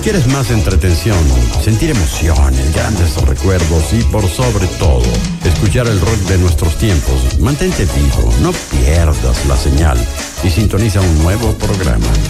¿Quieres más entretención, sentir emociones, grandes recuerdos y por sobre todo, escuchar el rock de nuestros tiempos? Mantente vivo, no pierdas la señal y sintoniza un nuevo programa.